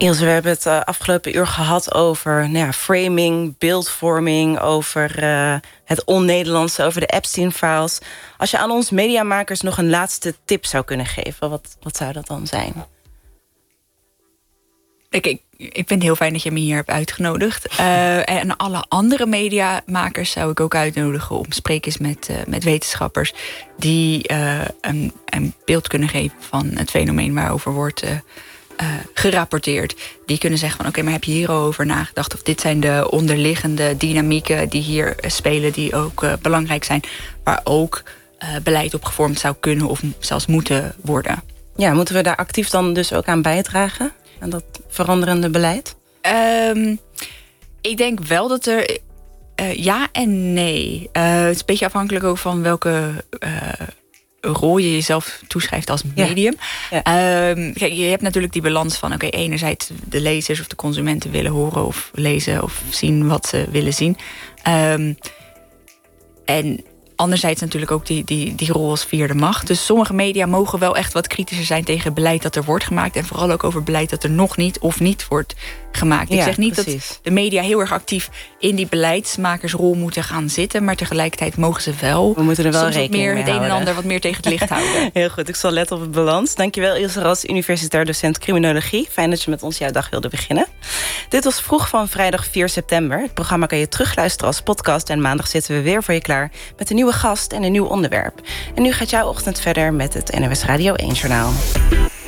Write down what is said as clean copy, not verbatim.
Ilse, we hebben het afgelopen uur gehad over framing, beeldvorming, over het on-Nederlandse, over de Epstein-files. Als je aan ons mediamakers nog een laatste tip zou kunnen geven, wat zou dat dan zijn? Ik vind het heel fijn dat je me hier hebt uitgenodigd. En alle andere mediamakers zou ik ook uitnodigen om sprekers met wetenschappers die een beeld kunnen geven van het fenomeen waarover wordt gerapporteerd. Die kunnen zeggen van oké, maar heb je hierover nagedacht? Of dit zijn de onderliggende dynamieken die hier spelen, die ook belangrijk zijn, waar ook beleid op gevormd zou kunnen of zelfs moeten worden. Ja, moeten we daar actief dan dus ook aan bijdragen? Aan dat veranderende beleid? Ik denk wel dat er ja en nee. Het is een beetje afhankelijk ook van welke rol je jezelf toeschrijft als medium. Ja. Kijk, je hebt natuurlijk die balans van oké, enerzijds de lezers of de consumenten willen horen of lezen of zien wat ze willen zien. En anderzijds natuurlijk ook die rol als vierde macht. Dus sommige media mogen wel echt wat kritischer zijn tegen beleid dat er wordt gemaakt. En vooral ook over beleid dat er nog niet of niet wordt gemaakt. Ik zeg niet dat de media heel erg actief in die beleidsmakersrol moeten gaan zitten. Maar tegelijkertijd mogen ze wel. We moeten er wel soms rekening mee het een en ander wat meer tegen het licht houden. Heel goed, ik zal letten op het balans. Dankjewel Ilse Ras, universitair docent criminologie. Fijn dat je met ons jouw dag wilde beginnen. Dit was Vroeg van vrijdag 4 september. Het programma kan je terugluisteren als podcast. En maandag zitten we weer voor je klaar met een nieuwe gast en een nieuw onderwerp. En nu gaat jouw ochtend verder met het NOS Radio 1 Journaal.